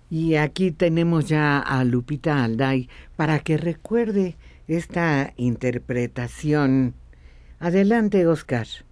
Y aquí tenemos ya a Lupita Alday para que recuerde esta interpretación. Adelante, Oscar.